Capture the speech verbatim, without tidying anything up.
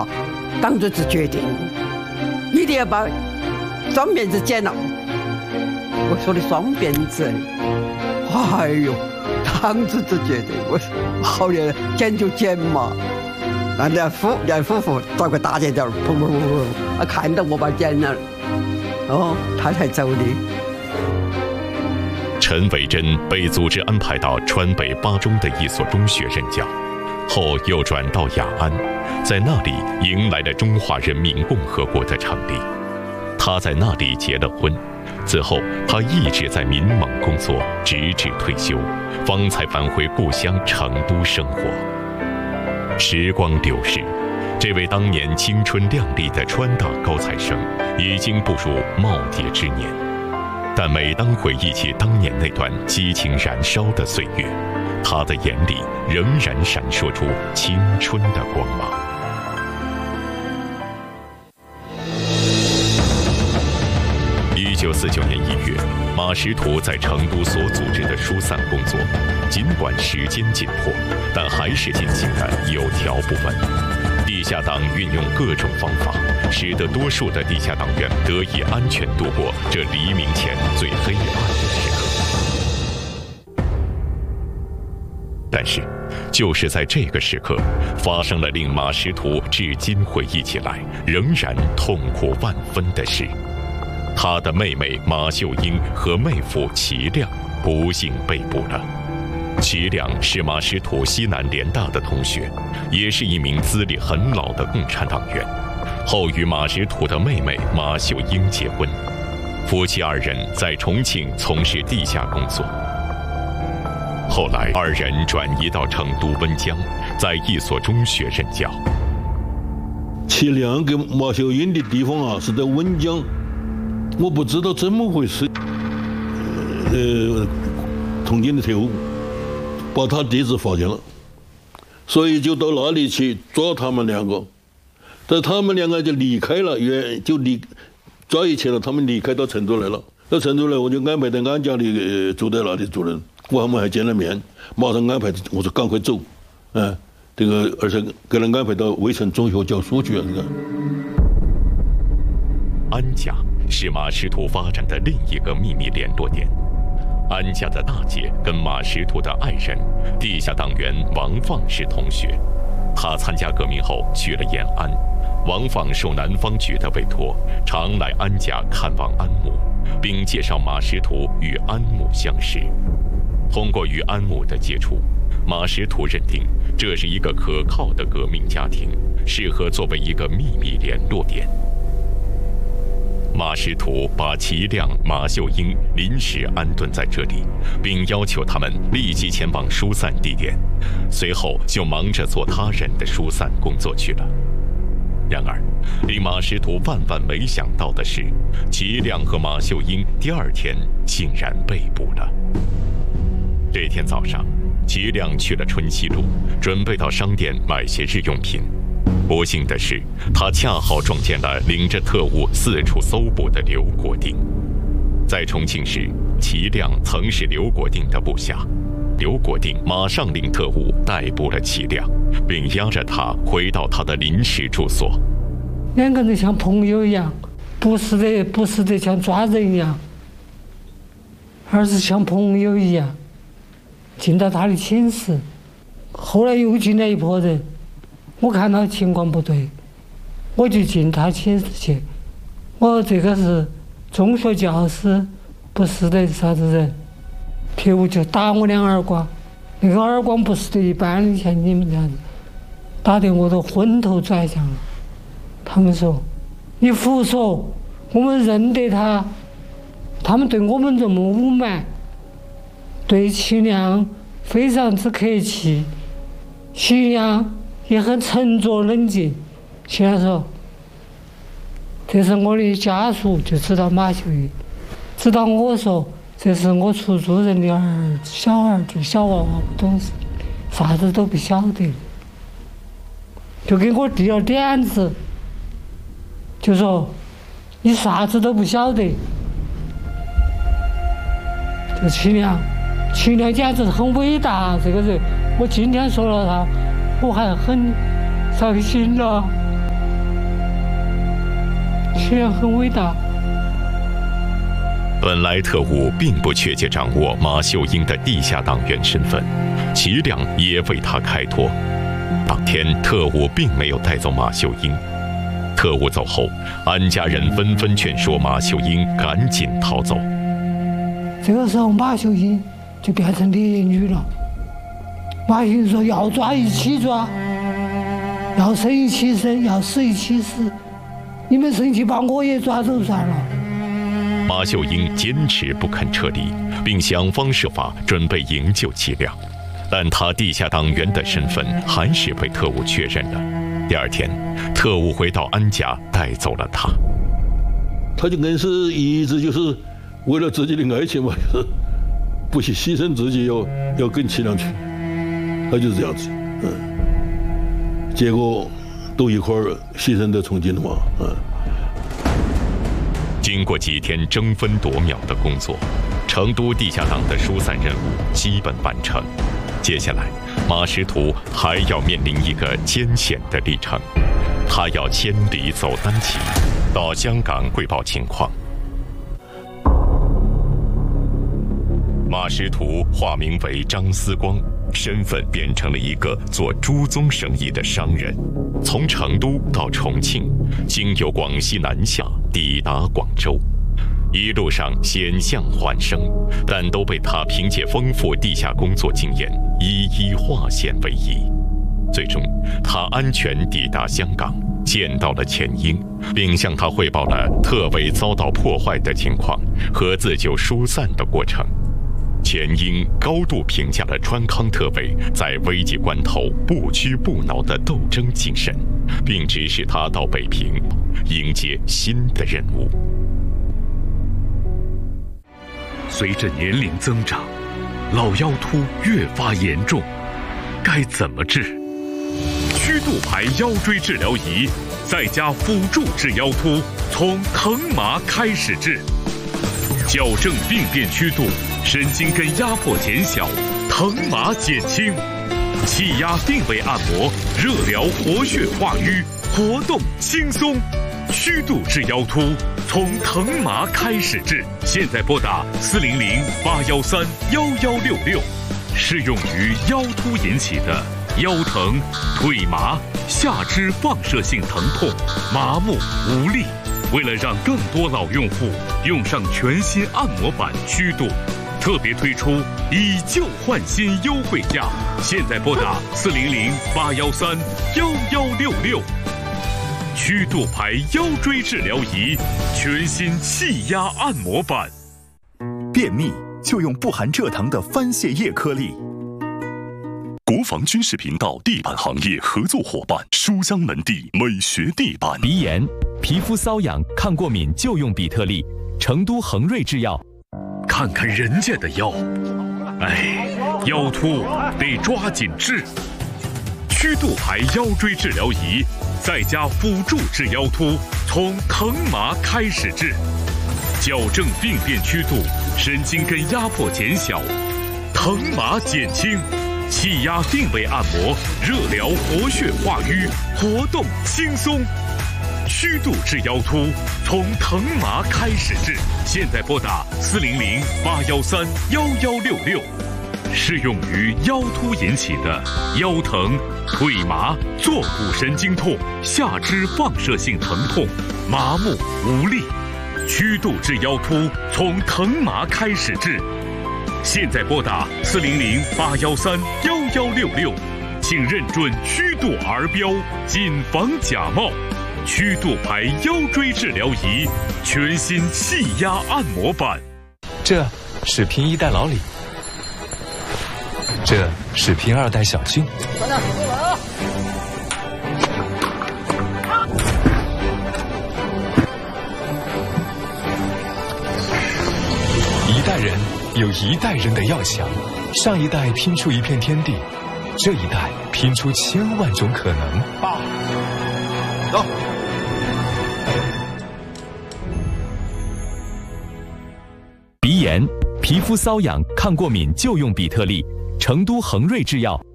话，党组织决定一定要把双辫子剪了。我说的双辫子，哎呦，党组织决定，我说好的，剪就剪嘛。那梁夫梁夫妇找个大剪刀，砰砰砰砰，啊，看到我把剪了，哦，他才走的。 陈伟珍被组织安排到川北巴中的一所中学任教，后又转到雅安，在那里迎来了中华人民共和国的成立。他在那里结了婚，此后他一直在民盟工作，直至退休，方才返回故乡成都生活。时光流逝，这位当年青春靓丽的川大高材生已经步入耄耋之年。但每当回忆起当年那段激情燃烧的岁月，他的眼里仍然闪烁出青春的光芒。一九四九年一月，马识途在成都所组织的疏散工作，尽管时间紧迫，但还是进行得有条不紊。地下党运用各种方法，使得多数的地下党员得以安全度过这黎明前最黑暗的时刻。但是，就是在这个时刻，发生了令马识途至今回忆起来仍然痛苦万分的事。他的妹妹马秀英和妹夫齐亮不幸被捕了。齐亮是马识途西南联大的同学，也是一名资历很老的共产党员，后与马识途的妹妹马秀英结婚，夫妻二人在重庆从事地下工作。后来二人转移到成都温江，在一所中学任教。 齐亮跟马秀英的地方啊是在温江，我不知道怎么回事，呃，重庆的特务把他地址发现了，所以就到那里去抓他们两个，但他们两个就离开了，原就离抓一切了，他们离开到成都来了。到成都来，我就安排在安家里、呃、住在那里住人，我们还见了面，马上安排，我说赶快走，嗯、呃，这个而且给人安排到渭城中学教书去啊，这个。 安家是马识途发展的另一个秘密联络点。安家的大姐跟马识途的爱人，地下党员王放是同学。他参加革命后去了延安，王放受南方局的委托，常来安家看望安母，并介绍马识途与安母相识。通过与安母的接触，马识途认定这是一个可靠的革命家庭，适合作为一个秘密联络点。马识途把齐亮、马秀英临时安顿在这里，并要求他们立即前往疏散地点，随后就忙着做他人的疏散工作去了。然而，令马识途万万没想到的是，齐亮和马秀英第二天竟然被捕了。这天早上，齐亮去了春熙路，准备到商店买些日用品。不幸的是，他恰好撞见了领着特务四处搜捕的刘国定。在重庆时，齐亮曾是刘国定的部下，刘国定马上令特务逮捕了齐亮，并押着他回到他的临时住所。 两个人像朋友一样，不是的，不是的像抓人一样，而是像朋友一样进到他的寝室。后来又进来一拨人，我看到情况不对，我就进他寝室去。我这个是中学教师，不是的啥子人。特务就打我两耳光，那个耳光不是的一般的像你们这样子，打得我都昏头转向了。他们说你胡说，我们认得他，他们对我们这么污蛮，对齐亮非常之客气，齐亮也很沉着冷静。齐亮说这是我的家属，就知道马秀英，知道我说这是我出租人的儿小孩，就小娃娃不懂事，啥子都不晓得，就给我递了点子，就说你啥子都不晓得。就齐亮，齐亮简直很伟大，这个人，我今天说了他，我还很伤心了。 气量很伟大。 本来特务并不确切掌握马秀英的地下党员身份，齐亮也为他开脱。当天特务并没有带走马秀英。特务走后，安家人纷纷劝说马秀英赶紧逃走。 这个时候马秀英就变成烈女了。马秀英说要抓一起抓，要生一起生，要死一起死，你们生气把我也抓走算了。 马秀英坚持不肯撤离，并想方设法准备营救齐亮，但他地下党员的身份还是被特务确认了。第二天，特务回到安家，带走了他。 他就硬是一直就是为了自己的爱情嘛，就是不惜牺牲自己要要跟齐亮去，他就是这样子。嗯，结果都一块儿牺牲在重庆了嘛。嗯。 经过几天争分夺秒的工作，成都地下党的疏散任务基本完成。接下来，马识途还要面临一个艰险的历程，他要千里走单骑，到香港汇报情况。马识途化名为张思光，身份变成了一个做猪鬃生意的商人，从成都到重庆，经由广西南下，抵达广州。一路上险象环生，但都被他凭借丰富地下工作经验一一化险为夷。最终，他安全抵达香港，见到了钱英，并向他汇报了特委遭到破坏的情况和自救疏散的过程。钱英高度评价了川康特委在危急关头不屈不挠的斗争精神，并指使他到北平迎接新的任务。 随着年龄增长，老腰突越发严重，该怎么治？曲度牌腰椎治疗仪再加辅助治腰突，从疼麻开始治，矫正病变曲度，神经根压迫减小，疼麻减轻，气压定位按摩，热疗活血化瘀，活动轻松。虚度治腰突，从疼麻开始治。现在拨打四零零八幺三幺幺六六，适用于腰突引起的腰疼、腿麻、下肢放射性疼痛、麻木无力。为了让更多老用户用上全新按摩板虚度，特别推出以旧换新优惠价。现在拨打四零零八幺三幺幺六六。曲度牌腰椎治疗仪，全新气压按摩板。 便秘就用不含蔗糖的番泻叶颗粒。 国防军事频道地板行业合作伙伴书香门第美学地板。 鼻炎、皮肤瘙痒、抗过敏就用比特利，成都恒瑞制药。 看看人家的腰，哎，腰突得抓紧治。曲度牌腰椎治疗仪，再加辅助治腰突，从疼麻开始治，矫正病变曲度，神经根压迫减小，疼麻减轻，气压定位按摩，热疗活血化瘀，活动轻松。曲度治腰突，从疼麻开始治。现在拨打四零零八幺三幺幺六六。适用于腰突引起的腰疼、腿麻、坐骨神经痛、下肢放射性疼痛、麻木无力。曲度治腰突，从疼麻开始治。现在拨打四零零八幺三幺幺六六，请认准曲度儿标，谨防假冒。曲度牌腰椎治疗仪，全新气压按摩板。 这是拼一代老李。这是拼二代小俊，一代人有一代人的要想，上一代拼出一片天地，这一代拼出千万种可能。 爸，走。 鼻炎、皮肤瘙痒、抗过敏就用比特利。成都恒瑞制药。